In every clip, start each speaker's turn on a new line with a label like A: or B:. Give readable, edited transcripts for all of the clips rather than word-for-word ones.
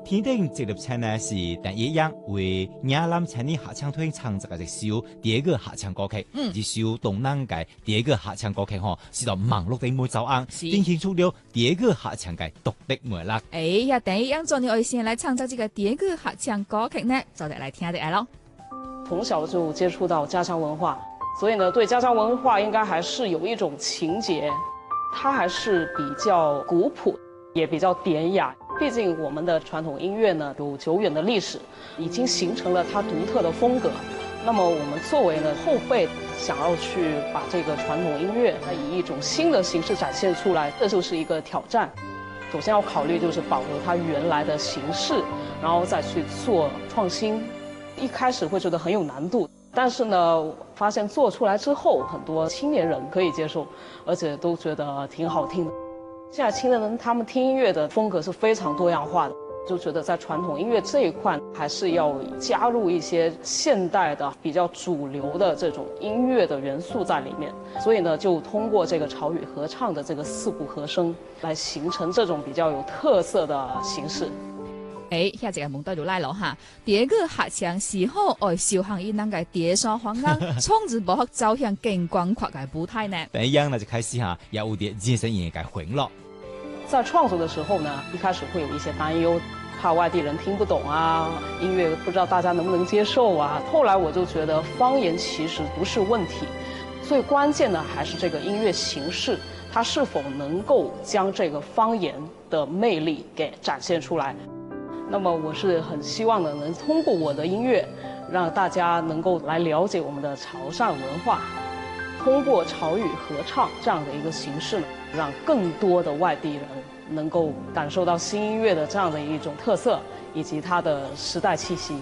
A: 天顶直立唱呢是邓一样为嶺南青年合唱团唱这个一首第一个合唱歌曲，一首东南界第一个合唱歌曲是到网絡頂每走啱，展現出了第一個合唱嘅獨特魅力。
B: 呀，鄧一樣做你愛先來唱這個第一個合唱歌曲呢，就嚟聽啲咯。
C: 從小就接觸到家鄉文化，所以呢對家鄉文化應該還是有一種情結，它還是比較古樸，也比較典雅。畢竟我們的傳統音樂呢有久遠的歷史，已經形成了它獨特的風格。那麼我們作為呢後輩，想要去把這個傳統音樂以一種新的形式展現出來，這就是一個挑戰。首先要考慮就是保留它原來的形式，然後再去做創新。一開始會覺得很有難度，但是呢發現做出來之後，很多青年人可以接受，而且都覺得挺好聽的。現在青年人他們聽音樂的風格是非常多樣化的，就覺得在傳統音樂這一塊還是要加入一些現代的比較主流的這種音樂的元素在裡面，所以呢就通過這個潮語合唱的這個四部和聲來形成這種比較有特色的形式。
B: 下一個問題就來了哈，第一個合唱是否愛小行以能嘅第三方案，從而把走向更廣闊嘅舞台呢？
A: 第一樣呢就開始哈，有啲人生嘢嘅混咯。
C: 在創作的時候呢，一開始會有一些擔憂，怕外地人聽不懂啊，音樂不知道大家能不能接受啊。後來我就覺得方言其實不是問題，最關鍵的還是這個音樂形式，它是否能夠將這個方言的魅力給展現出來。那麼我是很希望呢，能通過我的音樂，讓大家能夠來了解我們的潮汕文化。通過潮語合唱這樣的一個形式呢，讓更多的外地人能夠感受到新音樂的這樣的一種特色，以及它的時代氣息。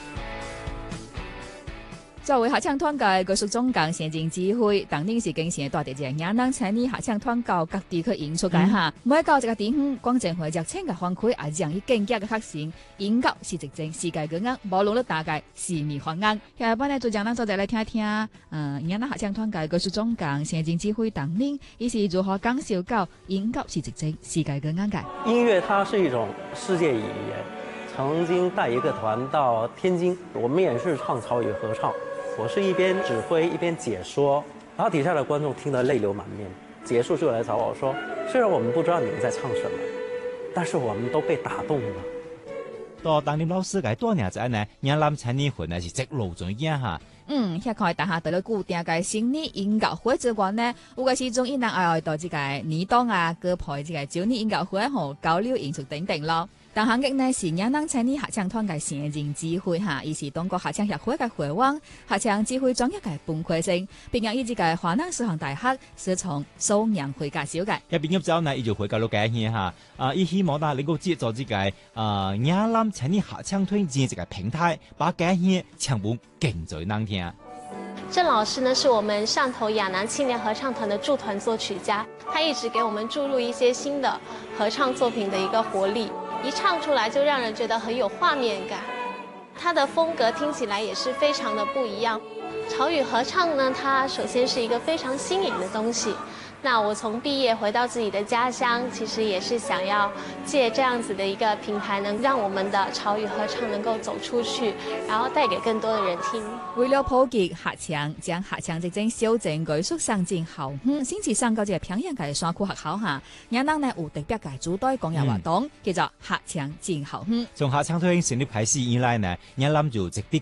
B: 作為合唱團嘅藝術總監行政指揮，當年是經常帶啲嘅嶺南青年合唱團到各地去演出嘅嚇。每到一個地方，廣州會熱情嘅歡迎，也讓伊更加嘅開心。音樂是一種世界嘅音，無論你大概是咪歡迎。下一班呢，就讓咱再來聽聽，嶺南合唱團嘅藝術總監行政指揮當年，伊是如何講述到音樂是一種世界嘅音嘅。
D: 音樂它是一種世界語言。曾經帶一個團到天津，我們也是唱潮語合唱。我是一邊指揮一邊解說，然後底下的觀眾聽得淚流滿面。結束就來找我說，雖然我們不知道你們在唱什麼，但是我們都被打動了。
A: 到當年老師嘅多年仔呢，嶺南青年會呢是直路中間哈。
B: 遐看大下到了固定嘅新年音樂會之外呢，有個時鐘伊能愛到這個年檔啊，各派這個周年音樂會和交流演出等等咯。但行嘅呢是嶺南青年合唱團嘅行政指揮嚇，伊是中國合唱協會嘅會員，合唱指揮專業嘅本科生，並由以這個華南師範大學師從數年會介紹嘅。
A: 一畢業之後呢，伊就會教到嘅嘢嚇，伊希望呢能夠接咗這個嶺南青年合唱團這個平台，把嘅嘢唱本更最難聽。
E: 鄭老師呢是我們汕頭亞南青年合唱團的駐團作曲家，他一直給我們注入一些新的合唱作品的一個活力。一唱出來就讓人覺得很有畫面感，它的風格聽起來也是非常的不一樣。潮語合唱呢，它首先是一個非常新穎的東西。那我從畢業回到自己的家鄉，其實也是想要借這樣子的一個平台，能讓我們的潮語合唱能夠走出去，然後帶給更多的人聽。
B: 為了普及合唱，將合唱這種小眾藝術上進後，先至上到這個平陽嘅山區學校下，嶺南呢有特別嘅主題公益活動，叫做合唱進後。
A: 從合唱團成立開始以來呢，嶺南就直接